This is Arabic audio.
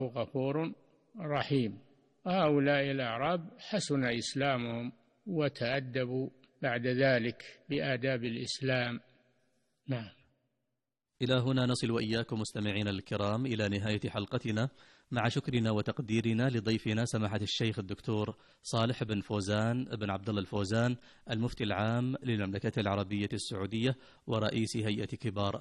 غفور رحيم. هؤلاء الأعراب حسن إسلامهم وتأدبوا بعد ذلك بآداب الإسلام. نعم. إلى هنا نصل وإياكم مستمعينا الكرام إلى نهاية حلقتنا، مع شكرنا وتقديرنا لضيفنا سماحة الشيخ الدكتور صالح بن فوزان بن عبد الله الفوزان، المفتي العام للمملكة العربية السعودية ورئيس هيئة كبار